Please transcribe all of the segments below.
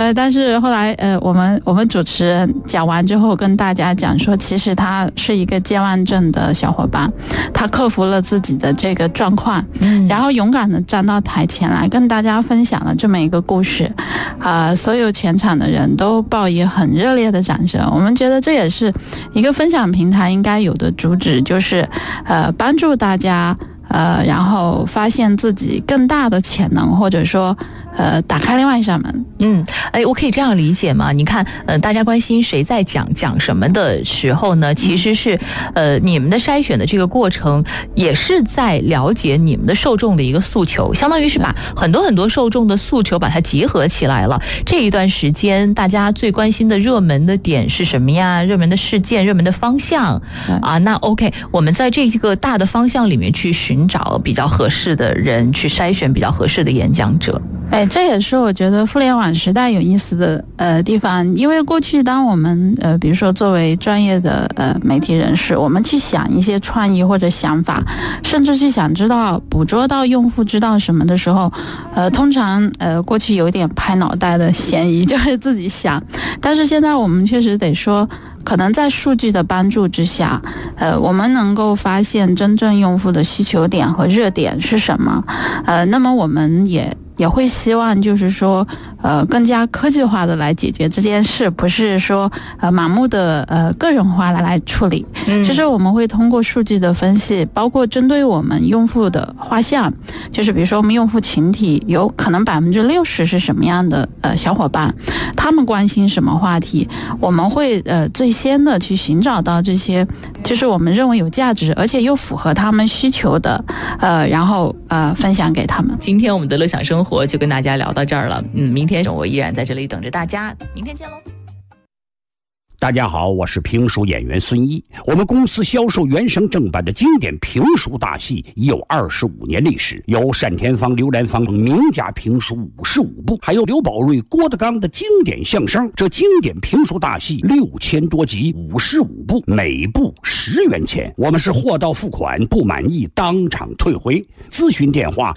但是后来我们主持人讲完之后跟大家讲说，其实他是一个健忘症的小伙伴，他克服了自己的这个状况，然后勇敢的站到台前来跟大家分享了这么一个故事，所有全场的人都报以很热烈的掌声。我们觉得这也是一个分享平台应该有的主旨，就是帮助大家然后发现自己更大的潜能，或者说打开另外一扇门。 我可以这样理解吗？你看大家关心谁在讲什么的时候呢，其实是你们的筛选的这个过程也是在了解你们的受众的一个诉求，相当于是把很多受众的诉求把它结合起来了。这一段时间大家最关心的热门的点是什么呀？热门的事件、热门的方向啊，那 OK， 我们在这个大的方向里面去寻找比较合适的人，去筛选比较合适的演讲者。 这也是我觉得互联网时代有意思的地方，因为过去当我们比如说作为专业的媒体人士，我们去想一些创意或者想法，甚至去想知道捕捉到用户知道什么的时候，通常过去有点拍脑袋的嫌疑，就是自己想。但是现在我们确实得说，可能在数据的帮助之下，我们能够发现真正用户的需求点和热点是什么。那么我们也会希望就是说更加科技化的来解决这件事，不是说盲目的个人化来处理。其实我们会通过数据的分析，包括针对我们用户的画像，就是比如说我们用户群体有可能60%是什么样的小伙伴，他们关心什么话题，我们会最先的去寻找到这些就是我们认为有价值而且又符合他们需求的然后分享给他们。 今天我们的乐享生活就跟大家聊到这儿了，明天我依然在这里等着大家，明天见喽。 大家好，我是评书演员孙一。我们公司销售原声正版的经典评书大戏已有25年历史，有单田芳、刘兰芳名家评书55部，还有刘宝瑞、郭德纲的经典相声。这经典评书大戏6000多集，55部，每部10元钱。我们是货到付款，不满意当场退回。咨询电话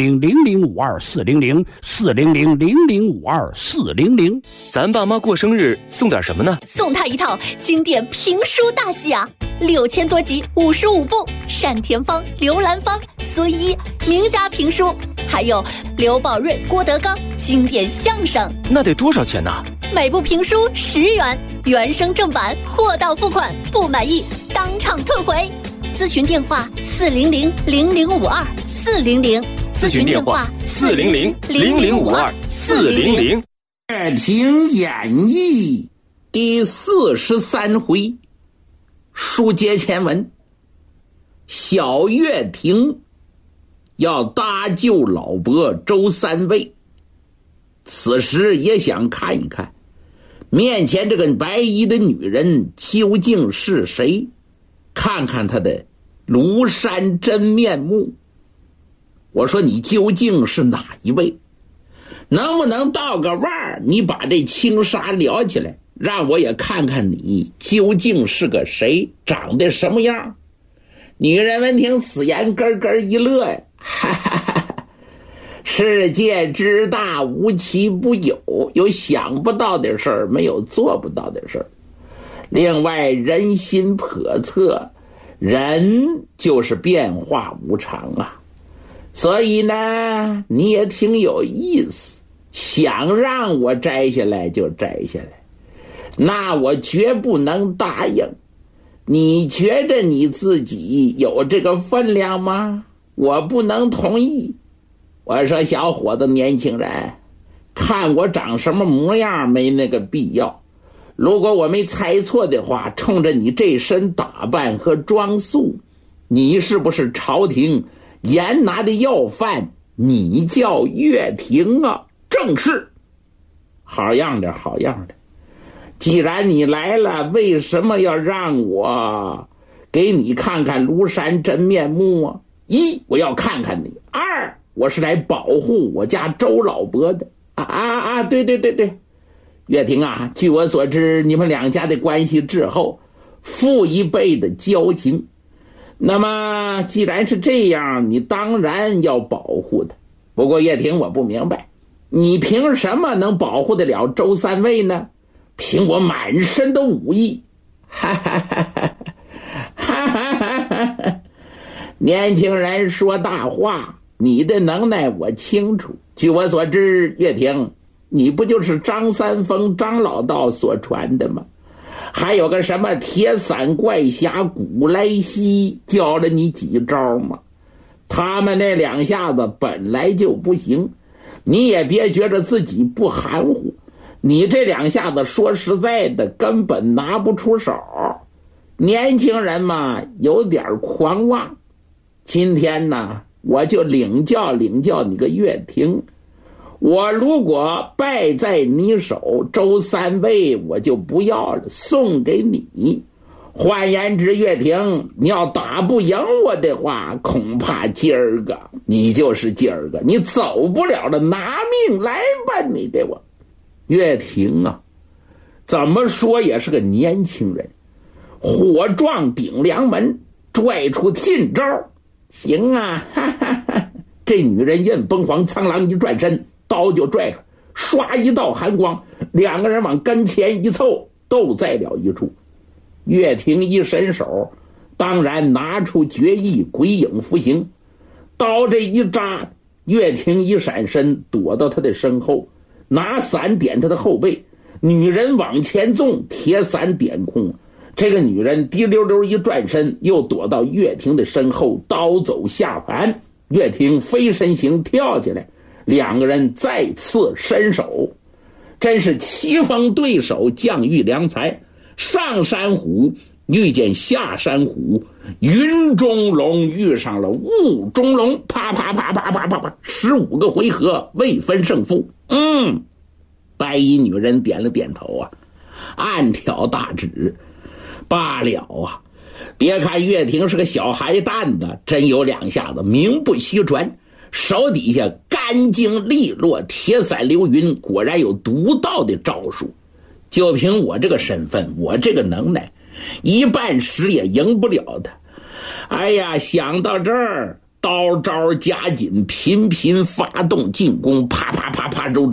400-0052-400，400-0052-400。 咱爸妈过生日送点什么呢？ 送他一套经典评书大戏啊，6000多集，55部，单田芳、刘兰芳、孙一名家评书，还有刘宝瑞、郭德纲经典相声。 那得多少钱呢？ 每部评书10元，原声正版，货到付款，不满意当场退回。咨询电话400-0052-400，咨询电话 400-0052-400。 乐亭演义第43回，书接前文。小乐亭要搭救老伯周三位，此时也想看一看面前这个白衣的女人究竟是谁，看看她的庐山真面目。我说你究竟是哪一位？能不能倒个腕儿，你把这轻纱撩起来，让我也看看你究竟是个谁，长得什么样。女人闻听此言，咯咯一乐呀，哈哈哈哈！世界之大，无奇不有，有想不到的事儿，没有做不到的事儿。另外，人心叵测，人就是变化无常啊。所以呢，你也挺有意思，想让我摘下来就摘下来，那我绝不能答应。你觉着你自己有这个分量吗？我不能同意。我说小伙子，年轻人，看我长什么模样没那个必要。如果我没猜错的话，冲着你这身打扮和装束，你是不是朝廷严拿的要犯？你叫乐亭啊？正是。好样的，好样的。既然你来了，为什么要让我给你看看庐山真面目啊？一，我要看看你；二，我是来保护我家周老伯的。对，乐亭啊，据我所知，你们两家的关系之后，父一辈的交情。那么既然是这样，你当然要保护他。不过乐亭，我不明白， 你凭什么能保护得了周三位呢？凭我满身的武艺。哈哈哈哈哈哈哈哈！年轻人说大话，你的能耐我清楚。据我所知，岳霆，你不就是张三丰张老道所传的吗？还有个什么铁伞怪侠古来稀教了你几招吗？他们那两下子本来就不行，你也别觉得自己不含糊，你这两下子说实在的根本拿不出手。年轻人嘛，有点狂妄。今天呢，我就领教领教你个岳霆。我如果败在你手，周三位我就不要了，送给你。换言之，岳霆，你要打不赢我的话，恐怕今儿个你就是今儿个，你走不了了，拿命来吧你的我。岳霆啊，怎么说也是个年轻人，火壮顶梁门，拽出劲招。行啊，哈哈哈！这女人印崩黄，苍狼一转身，刀就拽出，唰一道寒光，两个人往跟前一凑，斗在了一处。岳霆一伸手，当然拿出绝艺鬼影符行，刀这一扎，岳霆一闪身，躲到他的身后，拿伞点他的后背。女人往前纵，铁伞点空。这个女人滴溜溜一转身，又躲到岳霆的身后，刀走下盘。岳霆飞身形跳起来，两个人再次伸手，真是棋逢对手，将遇良才。上山虎遇见下山虎，云中龙遇上了雾中龙，啪啪啪啪啪啪啪，15个回合未分胜负。白衣女人点了点头啊，暗挑大指。罢了啊，别看岳霆是个小孩蛋子，真有两下子，名不虚传。手底下干净利落，铁伞流云，果然有独到的招数。就凭我这个身份，我这个能耐，一半时也赢不了他。哎呀，想到这儿，刀招加紧，频频发动进攻，啪啪啪啪，周，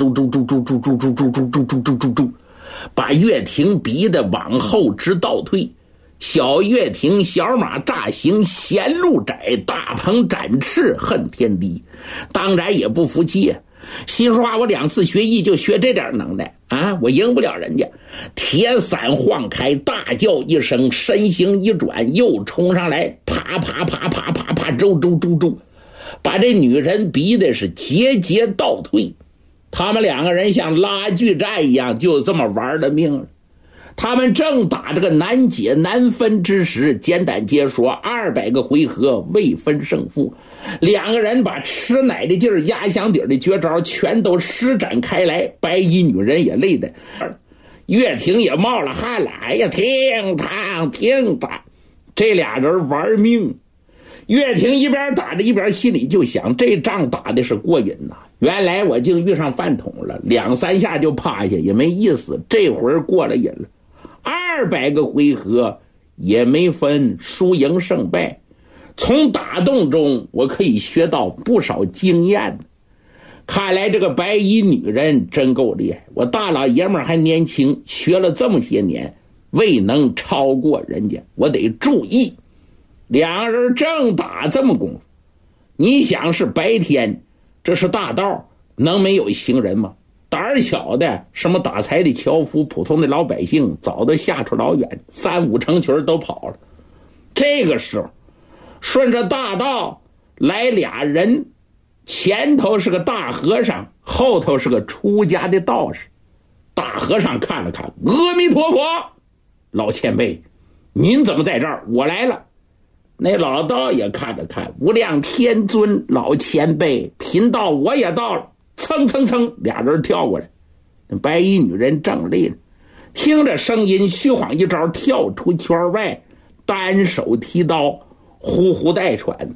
把岳霆逼得往后直倒退。小岳霆小马乍行，闲路窄，大鹏展翅，恨天低。当然也不服气啊，心说话，我2次学艺就学这点能耐啊，我赢不了人家。铁伞晃开，大叫一声，身形一转，又冲上来，啪啪啪啪啪啪，周，把这女人逼的是节节倒退。他们两个人像拉锯战一样，就这么玩了命了。他们正打这个难解难分之时，简短截说200个回合未分胜负。两个人把吃奶的劲儿、压箱底的绝招全都施展开来，白衣女人也累的，岳霆也冒了汗了。哎呀，听他，这俩人玩命。岳霆一边打着一边心里就想，这仗打的是过瘾呐。原来我竟遇上饭桶了，2、3下就趴下也没意思，这会儿过了瘾了。200个回合也没分输赢胜败，从打斗中我可以学到不少经验。看来这个白衣女人真够厉害，我大老爷们还年轻，学了这么些年未能超过人家，我得注意。两人正打这么功夫，你想是白天，这是大道，能没有行人吗？胆儿小的，什么打柴的樵夫，普通的老百姓早都下出老远，3、5成群都跑了。这个时候顺着大道来俩人，前头是个大和尚，后头是个出家的道士。大和尚看了看，阿弥陀佛，老前辈您怎么在这儿？我来了。那老道也看了看，无量天尊，老前辈贫道我也到了。蹭蹭蹭，俩人跳过来。白衣女人正累了，听着声音，虚晃一招，跳出圈外，单手提刀，呼呼带喘。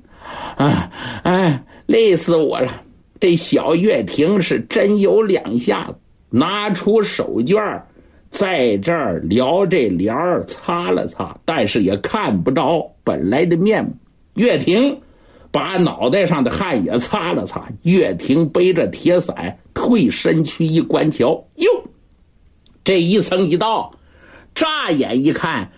累死我了。这小岳霆是真有2下子，拿出手绢在这儿撩这帘儿擦了擦，但是也看不着本来的面目。岳霆把脑袋上的汗也擦了擦。岳霆背着铁伞退身躯一观瞧，哟，这一层一道，乍眼一看